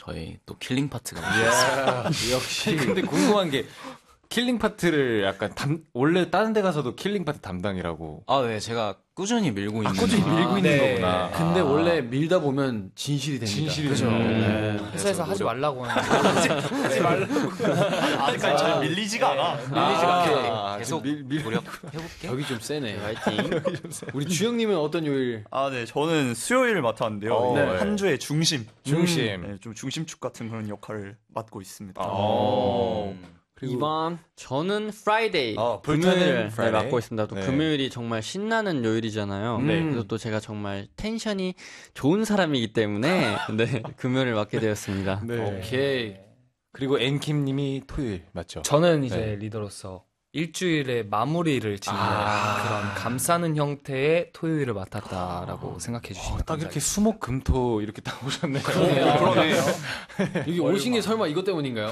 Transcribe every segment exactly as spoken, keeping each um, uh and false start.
저의 또 킬링 파트가 있습니다. 역시. 근데 궁금한 게 킬링 파트를 약간 담, 원래 다른 데 가서도 킬링 파트 담당이라고. 아, 네, 제가 꾸준히 밀고 있는. 아, 꾸준히 밀고 아, 있는 네. 거구나. 근데 아. 원래 밀다 보면 진실이 됩니다. 진실이 그죠? 되죠. 네. 회사에서 하지 노력. 말라고 하는데 하지 말라고. 아직까지 잘 밀리지가 않아. 밀리지가 않게. 아, 계속 밀, 밀, 노력해볼게. 벽이 좀 세네. 화이팅. 우리 주영님은 어떤 요일? 아, 네, 저는 수요일을 맡았는데요. 어, 네, 네. 한 주의 중심, 중심. 네, 좀 중심축 같은 그런 역할을 맡고 있습니다. 어. 그리고 이번 저는 프라이데이 어, 불타는 금요일 네, 프라이데이. 맡고 있습니다. 또 네. 금요일이 정말 신나는 요일이잖아요. 네. 그래서 또 제가 정말 텐션이 좋은 사람이기 때문에 네, 금요일을 맡게 되었습니다. 네. 오케이. 그리고 앤킴님이 토요일 맞죠? 저는 이제 네. 리더로서 일주일의 마무리를 짓는 아. 그런 감싸는 형태의 토요일을 맡았다라고 생각해 주시면 딱 이렇게 수목 금토 이렇게 딱 오셨네요. 그러네요. 여기 오신 게 설마 이것 때문인가요?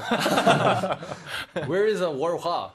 Where is a 월화?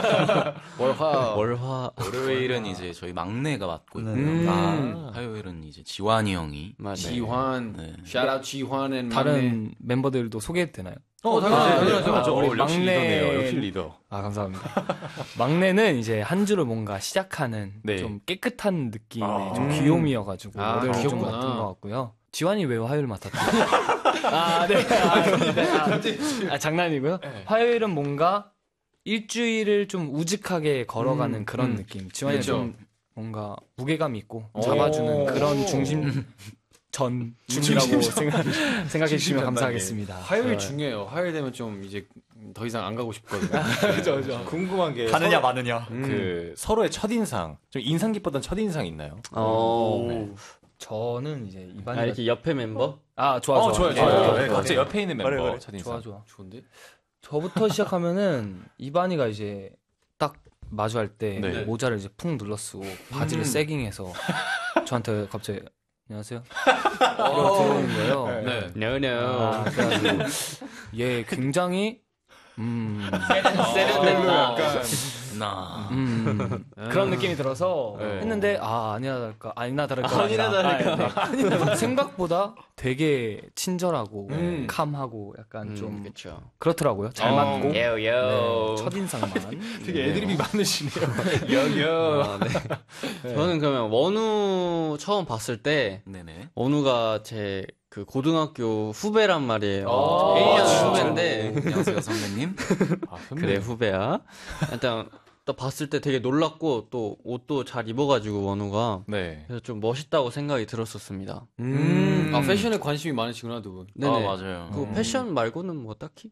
월화. 월화 월요일은 이제 저희 막내가 맡고 있고요. 음. 아, 화요일은 이제 지환이 형이. 맞아요. 지환. 네. Shout out 지환 and 다른 멤버들도 소개해도 되나요? 어, 당연하죠. 당연하죠. 맞아. 우리 어, 역시 막내- 리더네요. 역시 리더. 아, 감사합니다. 막내는 이제 한 주를 뭔가 시작하는 네. 좀 깨끗한 느낌의 아. 좀 음. 귀요미여가지고 아, 월요일 좀 귀엽구나. 맡은 것 같고요. 지환이 왜 화요일 맡았죠? 아, 네. 아, 네. 아, 아, 장난이고요. 화요일은 뭔가 일주일을 좀 우직하게 걸어가는 음, 그런 음. 느낌. 지환이가 그쵸. 좀 뭔가 무게감 있고 오. 잡아주는 그런 중심 전 중이라고 생각, 생각해 주시면 감사하겠습니다. 화요일 중요해요. 화요일 되면 좀 이제 더 이상 안 가고 싶거든요. 그죠, 그죠. 궁금한 게 가느냐 서로, 마느냐. 그 서로의 첫 인상, 좀 인상 깊었던 첫 인상 있나요? 어. 네. 저는 이제 이반이 아, 이렇게 옆에 멤버? 아 좋아 어, 좋아 좋아요, 좋아요. 네, 네, 네, 각자 네. 옆에 있는 멤버 그래, 그래. 첫 인상. 좋아 좋아. 좋은데? 저부터 시작하면은 이반이가 이제 딱 마주할 때 네. 모자를 이제 푹 눌러쓰고 바지를 음. 세깅해서 저한테 갑자기 안녕하세요. 이러고 들어오는 거예요. 네. No, no. 아, 그래가지고 얘 굉장히 음, 세련됐다. 나. 음 그런 느낌이 들어서 네. 했는데 아 아니나 다를까 아니나 다를까 아니나 다를까. 아, 네. 네. 생각보다 되게 친절하고 음. 캄하고 약간 음, 좀 그쵸. 그렇더라고요. 잘 어. 맞고 요, 네, 요. 첫인상만 되게 애드립이 많으시네요. 아, 네. 저는 그러면 원우 처음 봤을 때 네네. 원우가 제 그 고등학교 후배란 말이에요. 아, 일 년 진짜로? 후배인데 안녕하세요, 선배님. 아, 그래 후배야. 일단 또 봤을 때 되게 놀랐고 또 옷도 잘 입어가지고 원우가 네. 그래서 좀 멋있다고 생각이 들었었습니다. 음. 아, 패션에 관심이 많으시구나, 두 분. 네네. 아, 맞아요. 그 패션 말고는 뭐 딱히.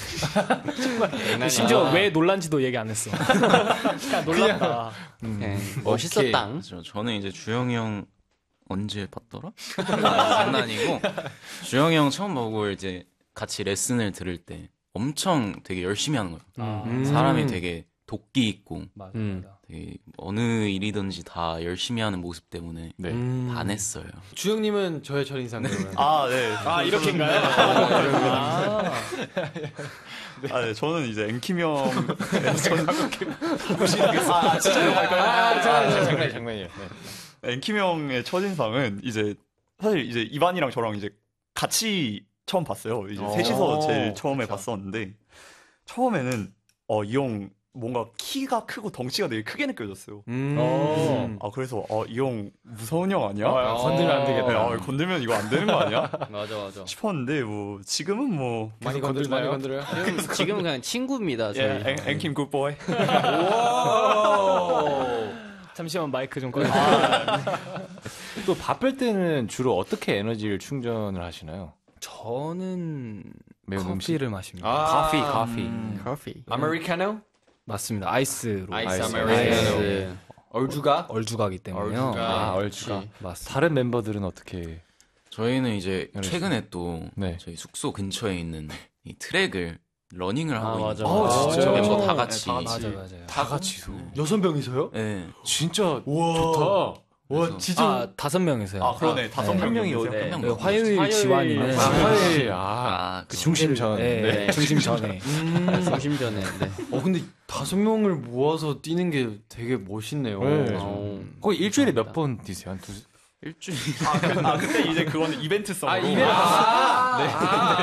심지어 왜 놀란지도 얘기 안 했어. 그냥 놀랐다. 네, 멋있었당. 그렇죠. 저는 이제 주영이 형 언제 봤더라? 아, 장난이고 주영이 형 처음 보고 이제 같이 레슨을 들을 때 엄청 되게 열심히 하는 거예요. 아, 음. 사람이 되게 도끼 있고 맞아, 음. 맞아. 되게 어느 일이든지 다 열심히 하는 모습 때문에 네. 음. 반했어요. 주영님은 저의 첫인상 그러면. 아, 네. 아 이렇게인가요? 아, 아, 네. 저는 이제 앵킴 형. 전... 아, 진짜요? 아, 장난이에요, 장난이에요. 장난이에요. 네. 앵킴 형의 첫인상은 이제 사실 이제 이반이랑 저랑 이제 같이 처음 봤어요. 이제 어. 셋이서 제일 처음에 그쵸. 봤었는데 처음에는 어, 이 형 뭔가 키가 크고 덩치가 되게 크게 느껴졌어요. 음. 어. 아 그래서 어, 이 형 무서운 형 아니야? 아, 건들면 안 네, 되겠다. 아, 건들면 이거 안 되는 거 아니야? 맞아 맞아. 싶었는데 뭐 지금은 뭐 많이 계속 건들, 많이 건들나요? 건드려요? 지금 지금은 그냥 친구입니다. 저희. 예, 앵- 앵킴 굿보이. 잠시만 마이크 좀 꺼. 또 바쁠 때는 주로 어떻게 에너지를 충전을 하시나요? 저는 매운 커피를 마십니다. 아. 커피, 커피. 음. 커피. 아메리카노? 맞습니다. 아이스로. 아이스 아이스. 아메리카노. 네. 얼주가? 얼주가기 때문에요. 얼주가. 아, 네, 얼추가. 맞습니다. 다른 멤버들은 어떻게? 저희는 이제 그렇죠. 최근에 또 네. 저희 숙소 근처에 있는 이 트랙을 러닝을 하고 아, 있는 맞아. 거예요. 아, 진짜요? 멤버 다 같이. 네, 다 같이. 맞아요, 맞아요. 다 같이서? 여섯 명이서요? 네. 진짜 우와. 좋다. 와, 그래서- 진짜. 아 다섯 명이서요. 아 그러네 다섯 네. 명 한 명이 계세요. 어디- 네. 한 명 네, 넘었죠. 화요일 화요일. 지환이는 아, 화요일. 아, 아, 그 중심전. 네, 네. 중심 전에. 중심 전에. 네. 어, 근데 다섯 명을 모아서 뛰는 게 되게 멋있네요. 네. 어, 거의 일주일에 몇 번 뛰세요? 한 두, 일주일. 아, 그, 아 근데 이제 그거는 이벤트성으로. 아, 이벤트. 아, 네.